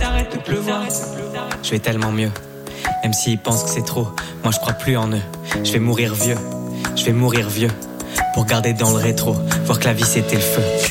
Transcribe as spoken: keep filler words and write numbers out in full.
s'arrête de pleuvoir. Je vais tellement mieux, même s'ils pensent que c'est trop. Moi je crois plus en eux, je vais mourir vieux. Je vais mourir vieux, pour garder dans le rétro, voir que la vie c'était le feu.